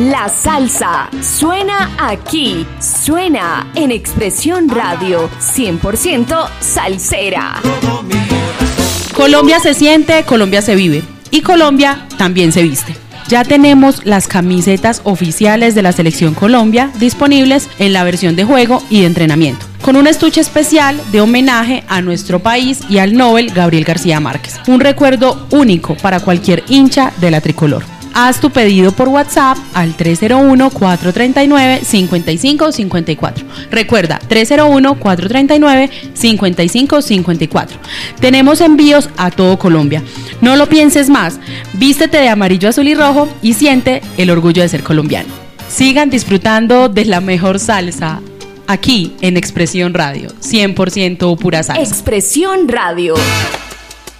La salsa suena aquí, suena en Expresión Radio, 100% salsera. Colombia se siente, Colombia se vive y Colombia también se viste. Ya tenemos las camisetas oficiales de la Selección Colombia disponibles en la versión de juego y de entrenamiento, con un estuche especial de homenaje a nuestro país y al Nobel Gabriel García Márquez. Un recuerdo único para cualquier hincha de la tricolor. Haz tu pedido por WhatsApp al 301-439-5554. Recuerda, 301-439-5554. Tenemos envíos a todo Colombia. No lo pienses más. Vístete de amarillo, azul y rojo y siente el orgullo de ser colombiano. Sigan disfrutando de la mejor salsa aquí en Expresión Radio. 100% pura salsa. Expresión Radio.